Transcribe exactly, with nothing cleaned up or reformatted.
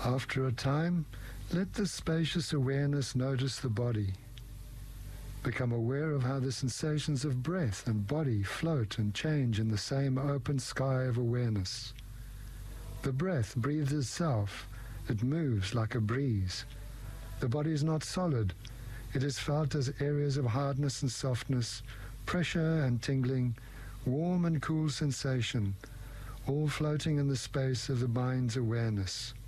After a time, let the spacious awareness notice the body. Become aware of how the sensations of breath and body float and change in the same open sky of awareness. The breath breathes itself. It moves like a breeze. The body is not solid. It is felt as areas of hardness and softness, pressure and tingling, warm and cool sensation, all floating in the space of the mind's awareness.